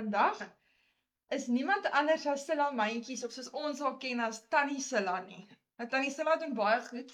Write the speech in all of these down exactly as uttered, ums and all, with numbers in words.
vandag is niemand anders as Silla Myntjies, of soos ons haar ken as Tannie Silla nie. Nou Tannie Silla doen baie goed,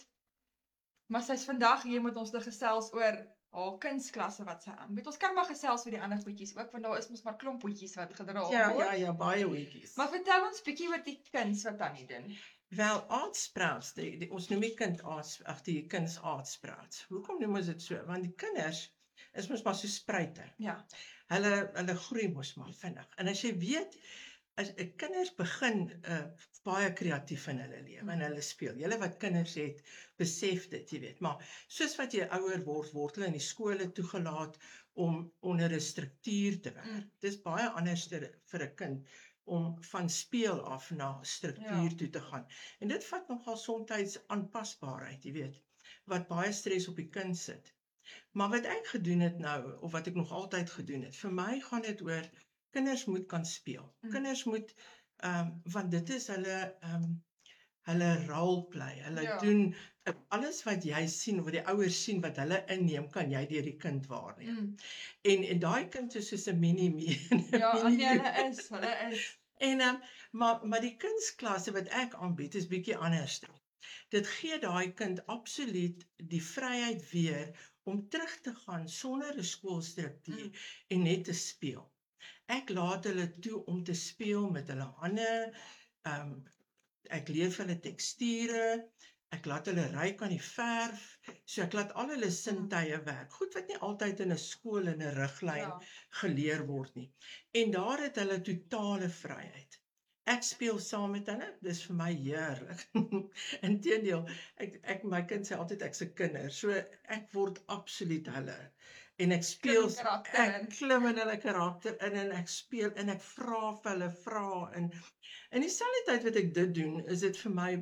maar sy's vandag hier met ons te gesels oor haar kunsklasse wat sy aanbied. Ons kan maar gesels vir die ander goedjies ook, want daar is mos maar klomp goedjies wat gedra Ja, word. ja, ja, baie hoetjies. Maar vertel ons bietjie wat die kuns wat Tannie doen. Wel, aardsprouts, die, die, ons noem die kind aards, ag die kuns aardsprouts. Hoekom noem ons dit so? Want die kinders is mos maar so spruite. Ja. Hulle hulle groei mos maar vinnig. En as jy weet, as uh, kinders begin uh, baie kreatief in hulle lewe en hulle speel. Julle wat kinders het, besef dit, jy weet. Maar soos wat jy ouer word, word hulle in die skole toegelaat om onder 'n struktuur te werk. Mm. Dis baie anders ter, vir 'n kind om van speel af na struktuur Ja. toe te gaan. En dit vat nogal soms aanpasbaarheid, jy weet, wat baie stres op die kind sit. Maar wat ek gedoen het nou, of wat ek nog altyd gedoen het, vir my gaan dit oor, kinders moet kan speel. Mm. Kinders moet, um, want dit is hulle, um, hulle roleplay, hulle Ja. doen, uh, alles wat jy sien, wat die ouers sien, wat hulle inneem, kan jy deur die kind waarneem. Mm. En, en daai kind is soos 'n mini me. Ja, ag nee, hulle is, hulle is. En, um, maar, maar die kunsklasse wat ek aanbied is bietjie anders. Dit gee daai kind absoluut die vryheid weer om terug te gaan sonder 'n skoolstruktuur Mm. en net te speel. Ek laat hulle toe om te speel met hulle hande, um, ek leer vir hulle teksture, ek laat hulle ryk aan die verf, so ek laat al hulle sintuie werk. Goed wat nie altyd in 'n skool en 'n riglyn Ja. geleer word nie. En daar het hulle totale vryheid. Ek speel saam met hulle, dis vir my heerlik. Inteendeel, ek ek my kind sê altyd ek's 'n kinder, so ek word absoluut hulle. En ek speel, Klim karakter ek in. klim in hulle karakter in en ek speel en ek vra vir hulle vra en in dieselfde tyd wat ek dit doen, is dit vir my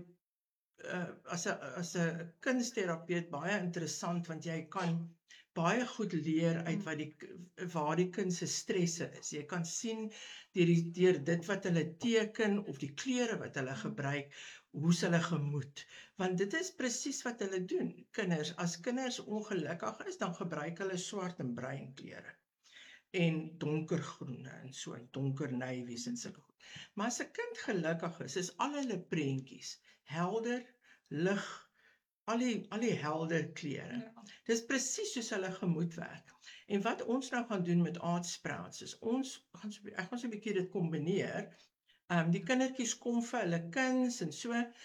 uh, as 'n as 'n kunsterapeut baie interessant want jy kan baie goed leer uit wat die waar die kind se stresse is. Jy kan sien deur die deur dit wat hulle teken of die kleure wat hulle gebruik, hoe's hulle gemoed. Want dit is presies wat hulle doen. Kinders, as kinders ongelukkig is, dan gebruik hulle swart en bruin kleure en donkergroene en so en donker navies en sulke goed. Maar as 'n kind gelukkig is, is al hulle prentjies helder, lig, al die al die helder kleure. Ja. Dis presies soos hulle gemoed werk. En wat ons nou gaan doen met aardsprouts is ons gaan so ek gaan so 'n bietjie dit kombineer. Um, die kindertjies kom vir hulle kuns en so,